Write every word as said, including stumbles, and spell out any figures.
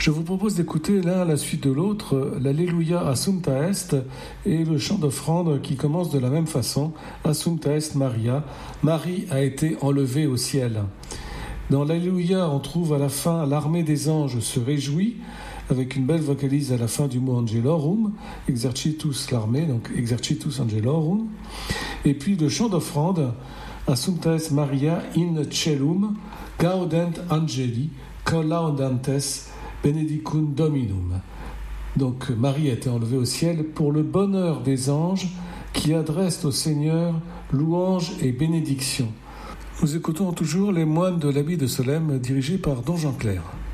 Je vous propose d'écouter l'un à la suite de l'autre l'Alléluia Assumpta Est et le chant d'offrande qui commence de la même façon. Assumpta Est Maria, Marie a été enlevée au ciel. Dans l'Alléluia, on trouve à la fin l'armée des anges se réjouit, avec une belle vocalise à la fin du mot Angelorum, Exercitus l'armée, donc Exercitus Angelorum. Et puis le chant d'offrande, Assumpta Est Maria in Celum, Gaudent Angeli, Collaudantes, Benedicum Dominum. Donc Marie a été enlevée au ciel pour le bonheur des anges qui adressent au Seigneur louanges et bénédictions. Nous écoutons toujours les moines de l'Abbey de Solesmes dirigés par Don Jean Clair.